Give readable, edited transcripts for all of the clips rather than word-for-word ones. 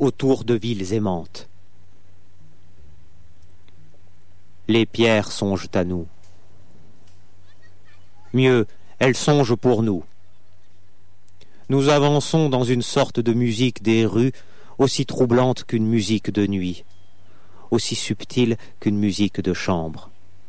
autour de villes aimantes. Les pierres songent à nous. Mieux, elles songent pour nous. Nous avançons dans une sorte de musique des rues, aussi troublante qu'une musique de nuit, aussi subtile qu'une musique de chambre.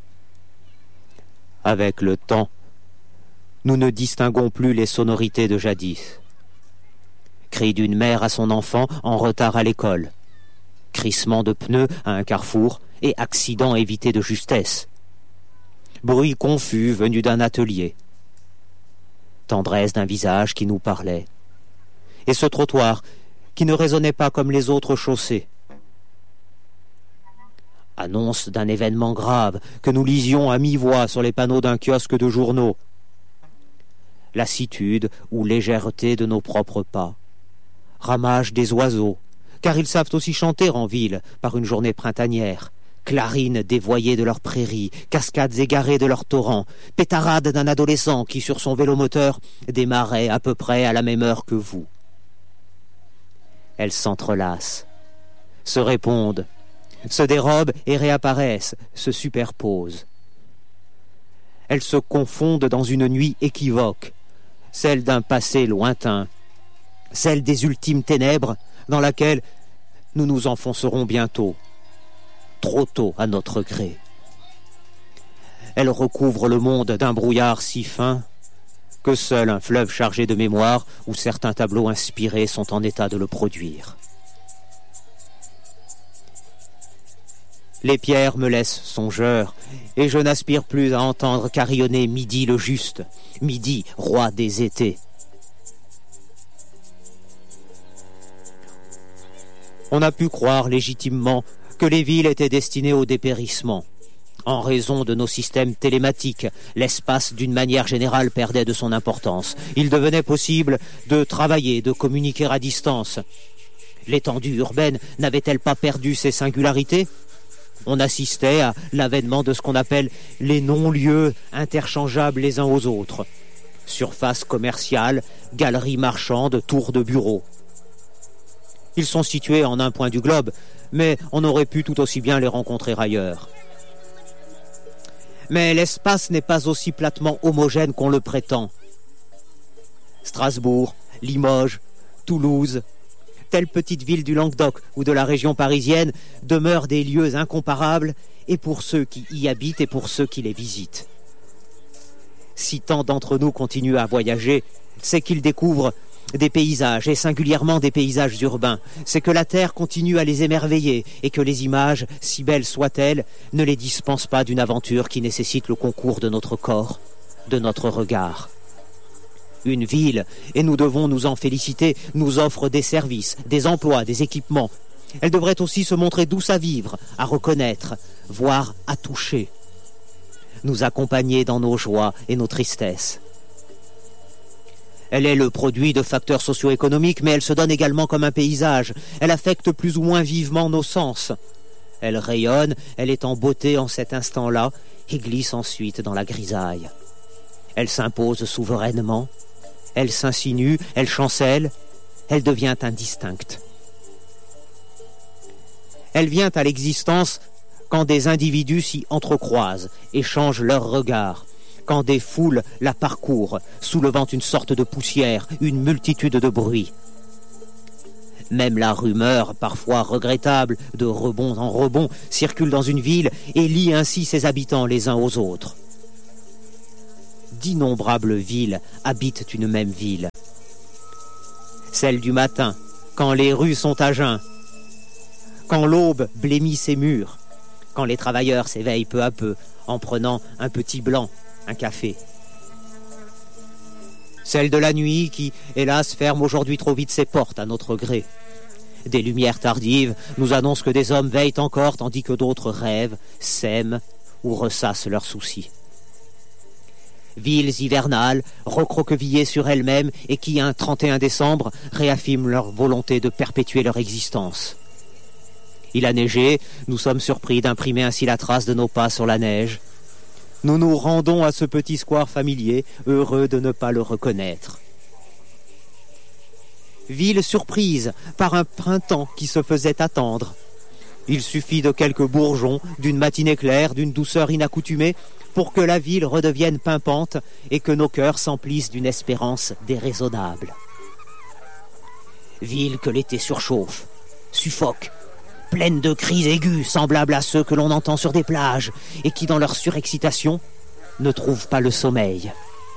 Avec le temps, nous ne distinguons plus les sonorités de jadis. Cri d'une mère à son enfant en retard à l'école, crissement de pneus à un carrefour et accident évité de justesse. Bruit confus venu d'un atelier. Tendresse d'un visage qui nous parlait. Et ce trottoir qui ne résonnait pas comme les autres chaussées. Annonce d'un événement grave que nous lisions à mi-voix sur les panneaux d'un kiosque de journaux. Lassitude ou légèreté de nos propres pas. Ramage des oiseaux, car ils savent aussi chanter en ville par une journée printanière. Clarines dévoyées de leurs prairies, cascades égarées de leurs torrents, pétarades d'un adolescent qui, sur son vélomoteur, démarrait à peu près à la même heure que vous. Elles s'entrelacent, se répondent, se dérobent et réapparaissent, se superposent. Elles se confondent dans une nuit équivoque, celle d'un passé lointain, celle des ultimes ténèbres dans laquelle nous nous enfoncerons bientôt, trop tôt à notre gré. Elles recouvrent le monde d'un brouillard si fin que seul un fleuve chargé de mémoire ou certains tableaux inspirés sont en état de le produire. Les pierres me laissent songeur, et je n'aspire plus à entendre carillonner Midi le juste, Midi, roi des étés. On a pu croire légitimement que les villes étaient destinées au dépérissement. En raison de nos systèmes télématiques, l'espace d'une manière générale perdait de son importance. Il devenait possible de travailler, de communiquer à distance. L'étendue urbaine n'avait-elle pas perdu ses singularités ? On assistait à l'avènement de ce qu'on appelle les non-lieux interchangeables les uns aux autres. Surfaces commerciales, galeries marchandes, tours de bureaux. Ils sont situés en un point du globe, mais on aurait pu tout aussi bien les rencontrer ailleurs. Mais l'espace n'est pas aussi platement homogène qu'on le prétend. Strasbourg, Limoges, Toulouse, telles petites villes du Languedoc ou de la région parisienne demeurent des lieux incomparables et pour ceux qui y habitent et pour ceux qui les visitent. Si tant d'entre nous continuent à voyager, c'est qu'ils découvrent des paysages, et singulièrement des paysages urbains. C'est que la terre continue à les émerveiller, et que les images, si belles soient-elles, ne les dispensent pas d'une aventure qui nécessite le concours de notre corps, de notre regard. Une ville, et nous devons nous en féliciter, nous offre des services, des emplois, des équipements. Elle devrait aussi se montrer douce à vivre, à reconnaître, voire à toucher. Nous accompagner dans nos joies et nos tristesses. Elle est le produit de facteurs socio-économiques, mais elle se donne également comme un paysage. Elle affecte plus ou moins vivement nos sens. Elle rayonne, elle est en beauté en cet instant-là, et glisse ensuite dans la grisaille. Elle s'impose souverainement, elle s'insinue, elle chancelle, elle devient indistincte. Elle vient à l'existence quand des individus s'y entrecroisent, échangent leurs regards, quand des foules la parcourent, soulevant une sorte de poussière, une multitude de bruits. Même la rumeur, parfois regrettable, de rebond en rebond, circule dans une ville et lie ainsi ses habitants les uns aux autres. D'innombrables villes habitent une même ville. Celle du matin, quand les rues sont à jeun, quand l'aube blémit ses murs, quand les travailleurs s'éveillent peu à peu en prenant un petit blanc, un café. Celle de la nuit qui, hélas, ferme aujourd'hui trop vite ses portes à notre gré. Des lumières tardives nous annoncent que des hommes veillent encore tandis que d'autres rêvent, s'aiment ou ressassent leurs soucis. Villes hivernales, recroquevillées sur elles-mêmes et qui, un 31 décembre, réaffirment leur volonté de perpétuer leur existence. Il a neigé, nous sommes surpris d'imprimer ainsi la trace de nos pas sur la neige. Nous nous rendons à ce petit square familier, heureux de ne pas le reconnaître. ville surprise par un printemps qui se faisait attendre. Il suffit de quelques bourgeons, d'une matinée claire, d'une douceur inaccoutumée, pour que la ville redevienne pimpante et que nos cœurs s'emplissent d'une espérance déraisonnable. Ville que l'été surchauffe, suffoque, pleine de cris aigus semblables à ceux que l'on entend sur des plages et qui, dans leur surexcitation, ne trouvent pas le sommeil.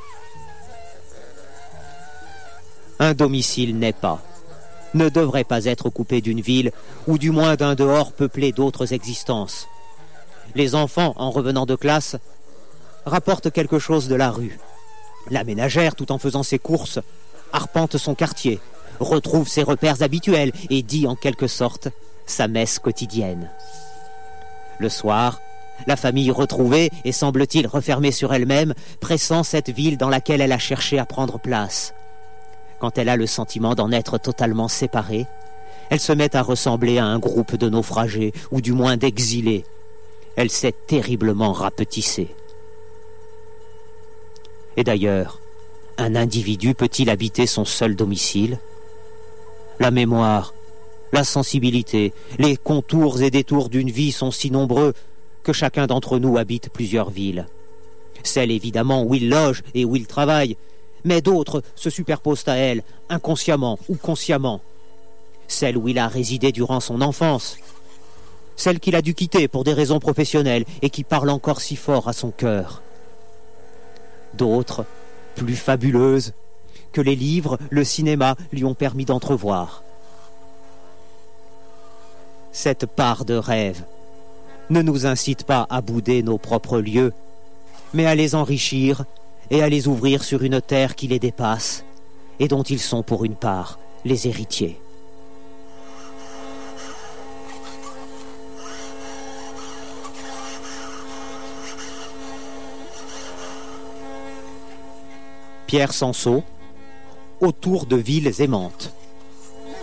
Un domicile n'est pas, ne devrait pas être coupé d'une ville ou du moins d'un dehors peuplé d'autres existences. Les enfants, en revenant de classe, rapportent quelque chose de la rue. La ménagère, tout en faisant ses courses, arpente son quartier, retrouve ses repères habituels et dit en quelque sorte sa messe quotidienne. Le soir, la famille retrouvée et semble-t-il refermée sur elle-même pressent cette ville dans laquelle elle a cherché à prendre place. Quand elle a le sentiment d'en être totalement séparée, elle se met à ressembler à un groupe de naufragés ou du moins d'exilés. Elle s'est terriblement rapetissée. Et d'ailleurs, un individu peut-il habiter son seul domicile ? La mémoire, la sensibilité, les contours et détours d'une vie sont si nombreux que chacun d'entre nous habite plusieurs villes. Celle évidemment où il loge et où il travaille, mais d'autres se superposent à elle, inconsciemment ou consciemment. Celle où il a résidé durant son enfance, celle qu'il a dû quitter pour des raisons professionnelles et qui parle encore si fort à son cœur. D'autres, plus fabuleuses, que les livres, le cinéma lui ont permis d'entrevoir. Cette part de rêve ne nous incite pas à bouder nos propres lieux, mais à les enrichir et à les ouvrir sur une terre qui les dépasse et dont ils sont pour une part les héritiers. Pierre Sansot, autour de villes aimantes.